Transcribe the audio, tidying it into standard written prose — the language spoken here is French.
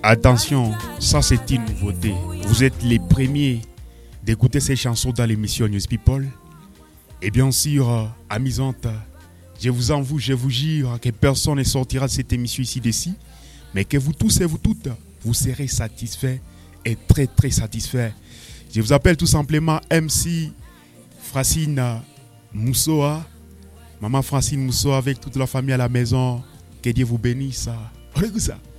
Attention, ça c'est une nouveauté. Vous êtes les premiers d'écouter ces chansons dans l'émission News People. Et bien sûr, amusante, je vous jure que personne ne sortira de cette émission ici, mais que vous tous et vous toutes, vous serez satisfaits et très très satisfaits. Je vous appelle tout simplement MC Francine Moussoa, maman Francine Moussoa avec toute la famille à la maison. Que Dieu vous bénisse. Regardez ça.